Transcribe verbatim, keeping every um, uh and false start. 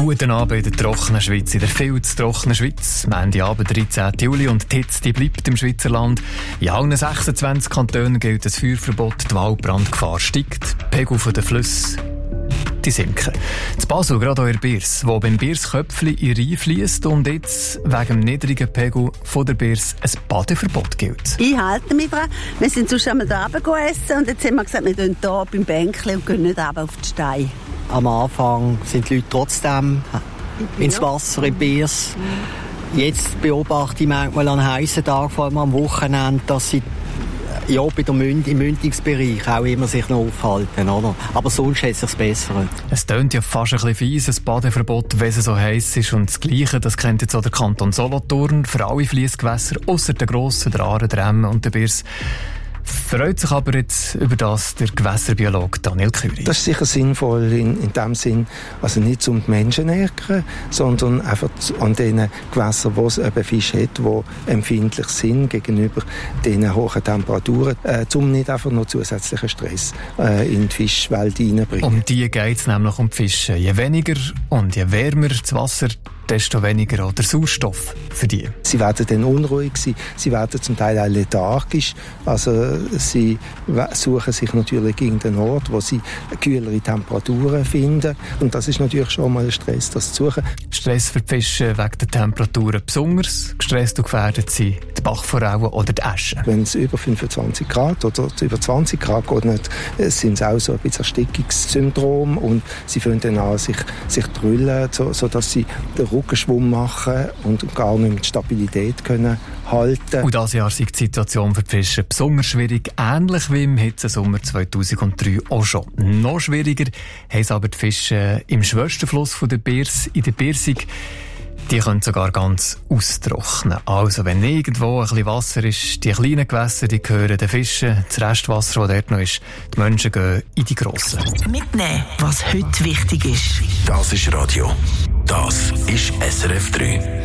Guten Abend in der trockenen Schweiz, in der viel zu trockenen Schweiz. Ende Abend, dreizehnten Juli, und die Hitze die bleibt im Schweizer Land. In allen sechsundzwanzig Kantonen gilt das Feuerverbot, die Waldbrandgefahr steigt, die Pegel der Flüsse die sinken. Zu Basel, gerade auch in Biers, wo beim Biersköpfli in Rhein fliesst und jetzt wegen dem niedrigen Pegel von der Biers ein Badeverbot gilt. Ich halte mich dran. Wir sind sonst einmal da oben essen und jetzt haben wir gesagt, wir gehen hier beim Bänkchen und gehen nicht runter auf die Steine. Am Anfang sind die Leute trotzdem ins Wasser, in Biers. Jetzt beobachte ich manchmal an heißen Tagen, vor allem am Wochenende, dass sie ja, bei der Münd, im Mündungsbereich auch immer sich noch aufhalten, oder? Aber sonst hat es sich besser. Es tönt ja fast ein bisschen fies, ein Badeverbot, wenn es so heiß ist. Und das Gleiche, das kennt jetzt auch der Kanton Solothurn für alle Fliessgewässer, ausser der grossen, der Aare, der Emme und der Biers. Freut sich aber jetzt über das der Gewässerbiologe Daniel Curie. Das ist sicher sinnvoll in, in dem Sinn, also nicht um die Menschen ärgern, sondern einfach an den Gewässern, wo es eben Fische hat, die empfindlich sind gegenüber den hohen Temperaturen, äh, um nicht einfach noch zusätzlichen Stress äh, in die Fischwelt reinzubringen. Um die geht es nämlich um die Fische. Je weniger und je wärmer das Wasser, desto weniger auch der Sauerstoff für die. Sie werden dann unruhig sein, sie werden zum Teil auch lethargisch, also sie suchen sich natürlich irgendeinen Ort, wo sie kühlere Temperaturen finden, und das ist natürlich schon mal ein Stress, das zu suchen. Stress für die Fische wegen der Temperaturen besonders, gestresst und gefährdet sind die Bachforellen oder die Äsche. Wenn es über fünfundzwanzig Grad oder über zwanzig Grad geht, sind es auch so ein bisschen Erstickungssyndrom und sie fangen dann an, sich, sich drüllen, so, sodass sie den Rückenschwung machen und gar nicht mehr die Stabilität können halten. Und dieses Jahr ist die Situation für die Fische besonders schwierig, ähnlich wie im Hitzesommer zweitausenddrei auch schon. Noch schwieriger haben es aber die Fische im Schwesterfluss von der Biers, in der Biersig. Die können sogar ganz austrocknen. Also, wenn irgendwo ein bisschen Wasser ist, die kleinen Gewässer, die gehören den Fischen, das Restwasser, das dort noch ist, die Menschen gehen in die grossen. Mitnehmen, was heute wichtig ist. Das ist Radio. Das ist S R F drei.